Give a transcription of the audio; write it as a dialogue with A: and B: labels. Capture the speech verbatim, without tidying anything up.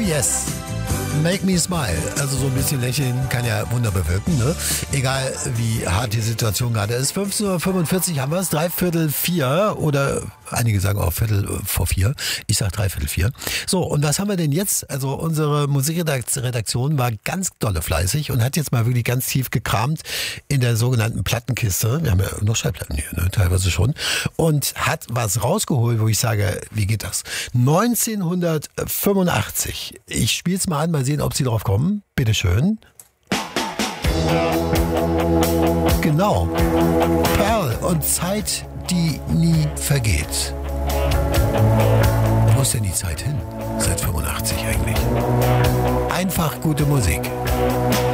A: yes. Make me smile. Also so ein bisschen lächeln kann ja Wunder bewirken, ne? Egal wie hart die Situation gerade ist. fünfzehn Uhr fünfundvierzig haben wir es, dreiviertel vier oder einige sagen auch Viertel vor vier. Ich sag dreiviertel vier. So, und was haben wir denn jetzt? Also unsere Musikredaktion war ganz dolle fleißig und hat jetzt mal wirklich ganz tief gekramt in der sogenannten Plattenkiste. Wir haben ja noch Schallplatten hier, ne? Teilweise schon. Und hat was rausgeholt, wo ich sage, wie geht das? neunzehnhundertfünfundachtzig. Ich spiele es mal an, mal sehen, ob Sie drauf kommen. Bitteschön. Genau. Pearl und Zeit, die nie vergeht. Wo ist denn die Zeit hin? Seit fünfundachtzig eigentlich. Einfach gute Musik.